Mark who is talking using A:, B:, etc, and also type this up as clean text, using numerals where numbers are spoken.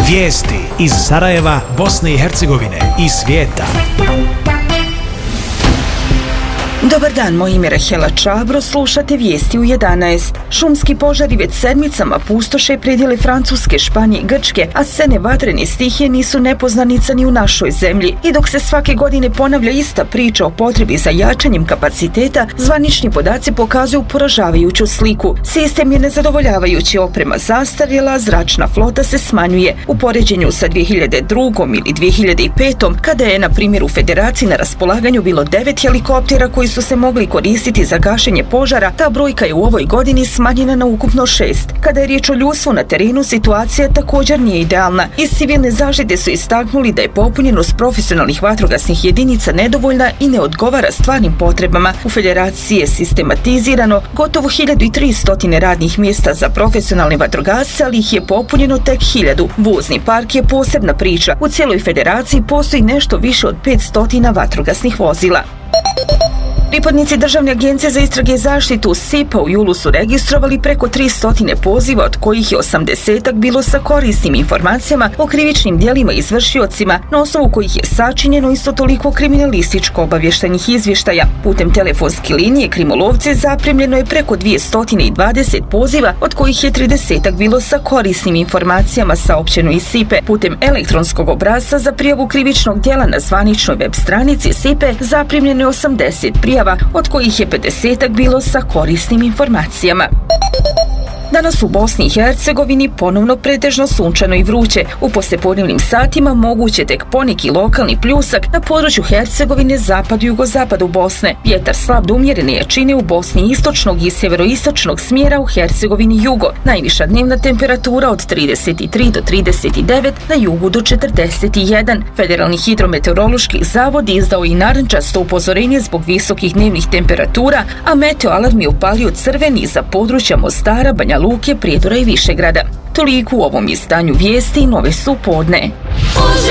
A: Vijesti iz Sarajeva, Bosne i Hercegovine i svijeta.
B: Dobar dan, moje ime je Rahela Čabro, slušate vijesti u 11. Šumski požari već sedmicama pustoše predjele Francuske, Španije i Grčke, a scene vatrene stihije nisu nepoznanica ni u našoj zemlji. I dok se svake godine ponavlja ista priča o potrebi za jačanjem kapaciteta, zvanični podaci pokazuju poražavajuću sliku. Sistem je nezadovoljavajući, oprema zastarjela, zračna flota se smanjuje. U poređenju sa 2002. ili 2005. kada je, na primjer, u Federaciji na raspolaganju bilo 9 helikoptera koji su se mogli koristiti za gašenje požara, ta brojka je u ovoj godini smanjena na ukupno 6. Kada je riječ o ljudstvu na terenu, situacija također nije idealna. Iz civilne zaštite su istaknuli da je popunjenost profesionalnih vatrogasnih jedinica nedovoljna i ne odgovara stvarnim potrebama. U Federaciji je sistematizirano gotovo 1300 radnih mjesta za profesionalne vatrogasce, ali ih je popunjeno tek 1000. Vozni park je posebna priča. U cijeloj Federaciji postoji nešto više od 500 vatrogasnih vozila. Pripadnici Državne agencije za istrage i zaštitu SIP-a u julu su registrovali preko 300 poziva, od kojih je 80 bilo sa korisnim informacijama o krivičnim djelima i izvršiocima, na osnovu kojih je sačinjeno isto toliko kriminalističko-obavještajnih izvještaja. Putem telefonske linije Krimolovce zaprimljeno je preko 220 poziva, od kojih je 30 bilo sa korisnim informacijama, saopćeno iz SIP-e. Putem elektronskog obrasca za prijavu krivičnog djela na zvaničnoj web stranici SIP-e zaprimljeno je 80 prijava, od kojih je 50 bilo sa korisnim informacijama. Danas u Bosni i Hercegovini ponovno pretežno sunčano i vruće. U poslijepodnevnim satima moguće tek poneki lokalni pljusak na području Hercegovine, zapadu i jugozapadu Bosne. Vjetar slab do umjerene jačine u Bosni istočnog i sjeveroistočnog smjera, u Hercegovini jugo. Najviša dnevna temperatura od 33 do 39, na jugu do 41. Federalni hidrometeorološki zavod izdao i narančasto upozorenje zbog visokih dnevnih temperatura, a meteoalarm je upalio crveni za područja Mostara, Banja Luke, Prijedora i Višegrada. Toliko u ovom izdanju vijesti, nove su podne.